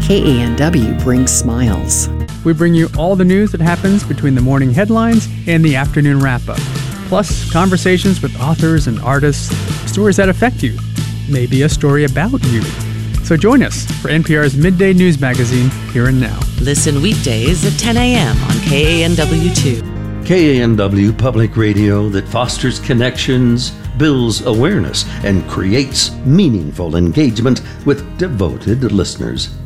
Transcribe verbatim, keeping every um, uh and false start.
K A N W brings smiles. We bring you all the news that happens between the morning headlines and the afternoon wrap-up. Plus, conversations with authors and artists, stories that affect you, maybe a story about you. So join us for N P R's Midday News Magazine, Here and Now. Listen weekdays at ten a.m. on K A N W two. K A N W Public Radio that fosters connections, builds awareness, and creates meaningful engagement with devoted listeners.